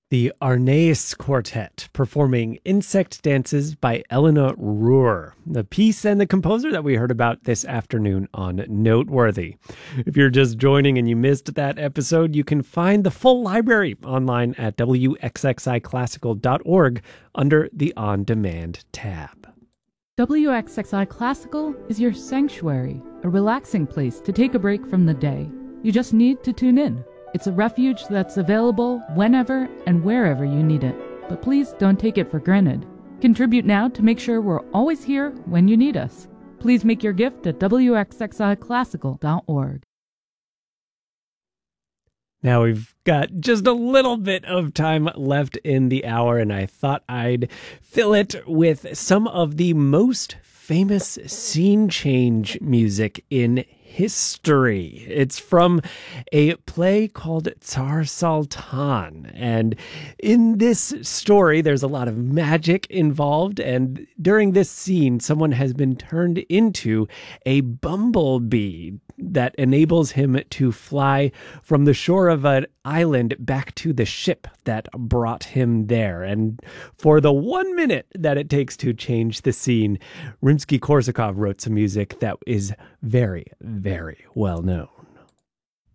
The Arnais Quartet performing Insect Dances by Elena Rohr, the piece and the composer that we heard about this afternoon on Noteworthy. If you're just joining and you missed that episode, you can find the full library online at wxxiclassical.org under the On Demand tab. WXXI Classical is your sanctuary, a relaxing place to take a break from the day. You just need to tune in. It's a refuge that's available whenever and wherever you need it. But please don't take it for granted. Contribute now to make sure we're always here when you need us. Please make your gift at wxxiclassical.org. Now we've got just a little bit of time left in the hour, and I thought I'd fill it with some of the most famous scene change music in history. It's from a play called Tsar Saltan. And in this story, there's a lot of magic involved. And during this scene, someone has been turned into a bumblebee that enables him to fly from the shore of an island back to the ship that brought him there. And for the 1 minute that it takes to change the scene, Rimsky-Korsakov wrote some music that is very, very well known.